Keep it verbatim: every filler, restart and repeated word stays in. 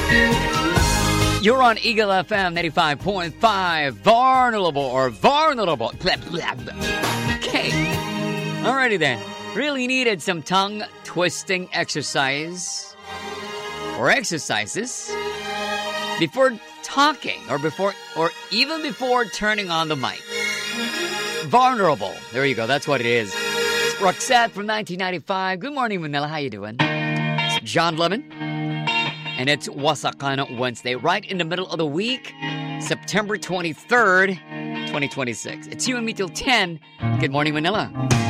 You're on Eagle F M ninety-five point five. Vulnerable or vulnerable. Okay. Alrighty then. Really needed some tongue twisting exercise or exercises before talking or before or even before turning on the mic. Vulnerable. There you go. That's what it is. It's Roxette from nineteen ninety-five. Good morning, Manila. How you doing? It's John Lemon. And it's Wasakan Wednesday, right in the middle of the week, September twenty-third, twenty twenty-six. It's you and me till ten. Good morning, Manila.